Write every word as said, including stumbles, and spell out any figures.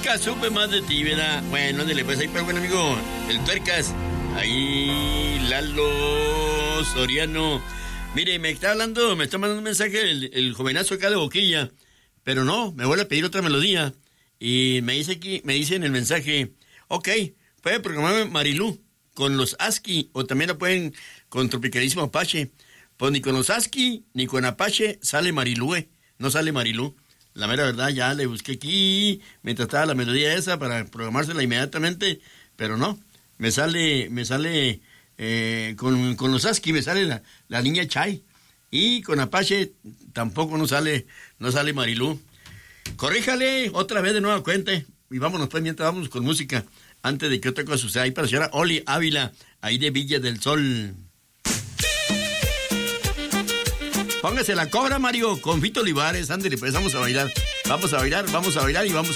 Nunca supe más de ti, ¿verdad? Bueno, ándale, pues ahí para el buen amigo, el Tuercas. Ahí, Lalo Soriano. Mire, me está hablando, me está mandando un mensaje el, el jovenazo acá de Boquilla. Pero no, me vuelve a pedir otra melodía. Y me dice aquí, me dice en el mensaje, ok, puede programarme Marilú con los ASCII, o también la pueden con Tropicalísimo Apache. Pues ni con los ASCII, ni con Apache sale Marilú, eh. No sale Marilú. La mera verdad, ya le busqué aquí, mientras estaba la melodía esa, para programársela inmediatamente, pero no, me sale, me sale, eh, con, con los ASCII me sale la, la niña Chay, y con Apache tampoco no sale, no sale Marilú. Corríjale otra vez de nueva cuenta, y vámonos pues mientras vamos con música, antes de que otra cosa suceda. Ahí para la señora Oli Ávila, ahí de Villa del Sol. Póngase la cobra, Mario, con Fito Olivares, ándale, pues vamos a bailar, vamos a bailar, vamos a bailar y vamos